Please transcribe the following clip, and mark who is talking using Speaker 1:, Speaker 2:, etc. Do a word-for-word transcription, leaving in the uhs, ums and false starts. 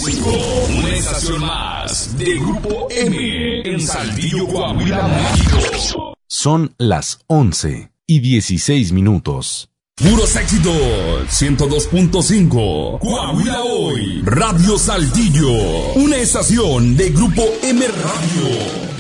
Speaker 1: cinco, una estación más de Grupo M en Saltillo, Coahuila, México.
Speaker 2: Son las once y dieciséis minutos.
Speaker 1: Puros éxitos, ciento dos punto cinco, Coahuila Hoy, Radio Saltillo, una estación de Grupo M Radio.